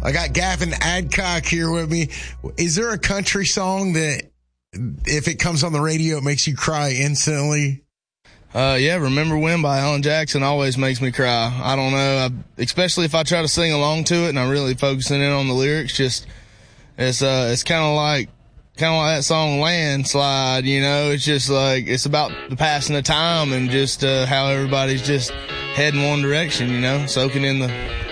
I got Gavin Adcock here with me. Is there a country song that if it comes on the radio, it makes you cry instantly? Yeah, Remember When by Alan Jackson always makes me cry. I don't know, especially if I try to sing along to it and I'm really focusing in on the lyrics. Just it's kind of like that song Landslide, you know. It's just like it's about the passing of time and just how everybody's just heading one direction, you know, soaking in the